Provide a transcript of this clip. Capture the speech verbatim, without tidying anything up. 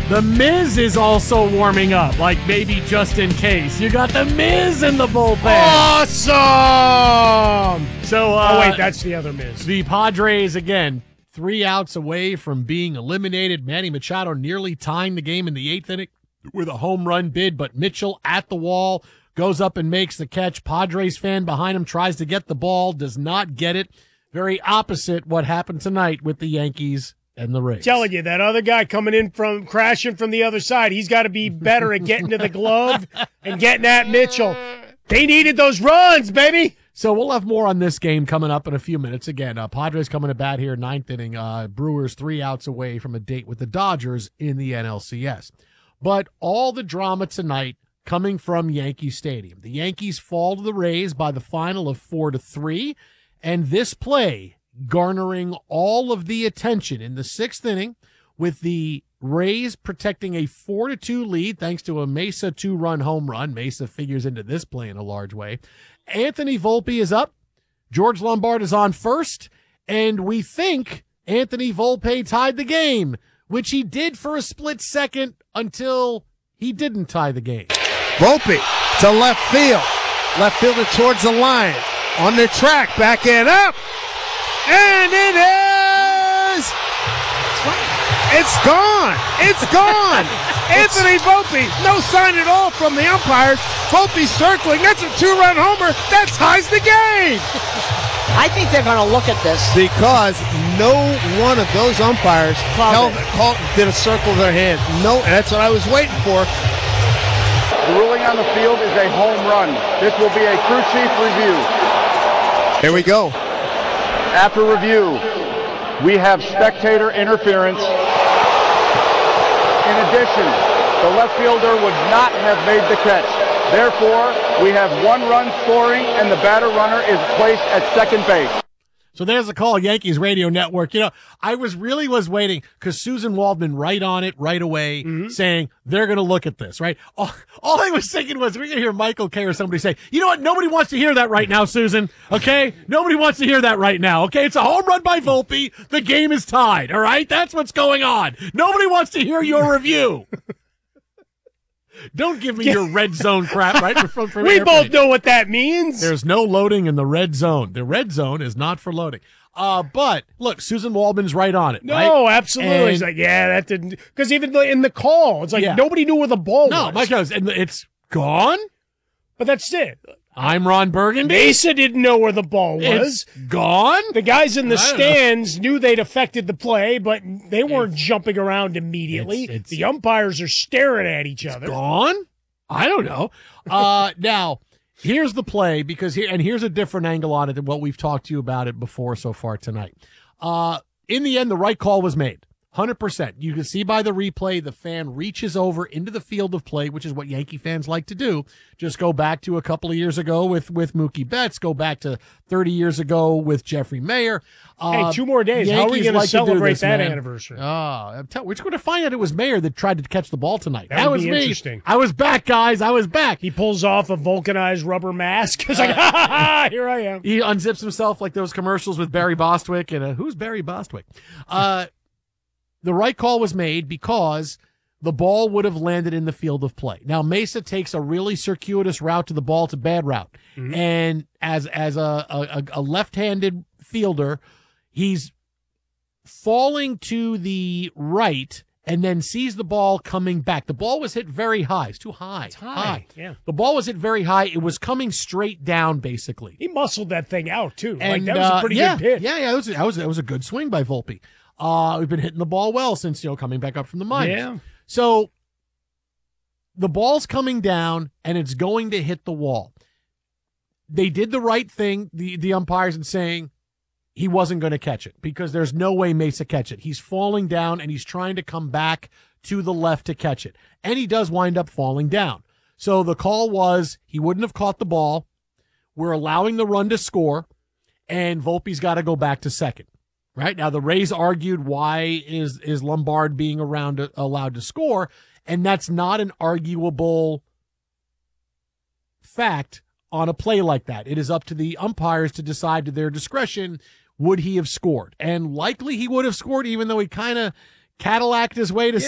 The Miz is also warming up, like maybe just in case. You got The Miz in the bullpen. Awesome! So, uh, oh, wait, that's the other Miz. The Padres, again, three outs away from being eliminated. Manny Machado nearly tying the game in the eighth inning with a home run bid, but Mitchell at the wall goes up and makes the catch. Padres fan behind him tries to get the ball, does not get it. Very opposite what happened tonight with the Yankees and the Rays. Telling you, that other guy coming in from crashing from the other side, he's got to be better at getting to the glove and getting at Mitchell. They needed those runs, baby. So we'll have more on this game coming up in a few minutes. Again, uh, Padres coming to bat here, ninth inning. Uh, Brewers three outs away from a date with the Dodgers in the N L C S. But all the drama tonight coming from Yankee Stadium. The Yankees fall to the Rays by the final of four to three. And this play garnering all of the attention in the sixth inning with the Rays protecting a four to two lead thanks to a Mesa two-run home run. Mesa figures into this play in a large way. Anthony Volpe is up. George Lombard is on first. And we think Anthony Volpe tied the game, which he did for a split second until he didn't tie the game. Volpe to left field. Left fielder towards the line. On the track, back and up. And it is. It's gone. It's gone. Anthony Volpe, no sign at all from the umpires. Volpe circling. That's a two-run homer. That ties the game. I think they're going to look at this. Because no one of those umpires held, called, did a circle of their hand. No, and that's what I was waiting for. The ruling on the field is a home run. This will be a crew chief review. Here we go. After review, we have spectator interference. In addition, the left fielder would not have made the catch. Therefore, we have one run scoring, and the batter runner is placed at second base. So there's the call, Yankees Radio Network. You know, I was really was waiting because Susan Waldman right on it right away mm-hmm. saying they're going to look at this, right? All, all I was thinking was we're going to hear Michael Kay or somebody say, you know what? Nobody wants to hear that right now, Susan. Okay? Nobody wants to hear that right now. Okay? It's a home run by Volpe. The game is tied. All right? That's what's going on. Nobody wants to hear your review. Don't give me your red zone crap, right? From, from we airplane. both know what that means. There's no loading in the red zone. The red zone is not for loading. Uh, but look, Susan Waldman's right on it. No, right? absolutely. And, He's like, yeah, that didn't, because even the, in the call, it's like yeah. nobody knew where the ball no, was. No, Mike goes, and it's gone. But that's it. I'm Ron Burgundy. Mesa didn't know where the ball was. It's gone? The guys in the stands know. knew they'd affected the play, but they weren't it's, jumping around immediately. It's, it's, the umpires are staring at each other. Gone? I don't know. Uh, now, here's the play, because here, and here's a different angle on it than what we've talked to you about it before so far tonight. Uh, in the end, the right call was made. one hundred percent. You can see by the replay, the fan reaches over into the field of play, which is what Yankee fans like to do. Just go back to a couple of years ago with, with Mookie Betts. Go back to thirty years ago with Jeffrey Mayer. Uh, hey, two more days. Yankees How are we going like to celebrate this, that man. anniversary? Oh, I'm tell- we're going to find out it was Mayer that tried to catch the ball tonight. That, that would was be me. Interesting. I was back, guys. I was back. He pulls off a vulcanized rubber mask. It's like, ha, ha, ha, here I am. He unzips himself like those commercials with Barry Bostwick. And uh, who's Barry Bostwick? Uh, the right call was made because the ball would have landed in the field of play. Now, Mesa takes a really circuitous route to the ball. It's a bad route. Mm-hmm. And as as a, a, a left-handed fielder, he's falling to the right and then sees the ball coming back. The ball was hit very high. It's too high. It's high. high. Yeah. The ball was hit very high. It was coming straight down, basically. He muscled that thing out, too. And, like, that was a pretty uh, yeah, good pitch. Yeah, yeah, that was, that, was, that was a good swing by Volpe. Uh, we've been hitting the ball well since, you know, coming back up from the minors. Yeah. So the ball's coming down, and it's going to hit the wall. They did the right thing, the, the umpires, in saying he wasn't going to catch it because there's no way Mesa catch it. He's falling down, and he's trying to come back to the left to catch it. And he does wind up falling down. So the call was he wouldn't have caught the ball. We're allowing the run to score, and Volpe's got to go back to second. Right now, the Rays argued why is is Lombard being around to, allowed to score, and that's not an arguable fact on a play like that. It is up to the umpires to decide to their discretion, would he have scored? And likely he would have scored, even though he kind of Cadillac'd his way to